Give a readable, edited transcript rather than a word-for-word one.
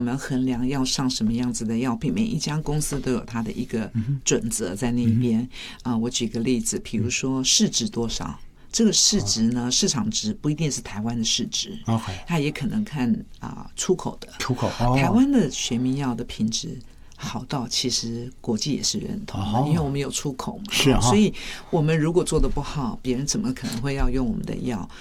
我们衡量要上什么样子的药品，每一家公司都有它的一个准则在那边。我举个例子，比如说市值多少。这个市值呢，市场值不一定是台湾的市值，它也可能看出口的。台湾的学名药的品质好到其实国际也是认同的，因为我们有出口嘛， 是啊， 所以我们如果做的不好，别人怎么可能会要用我们的药？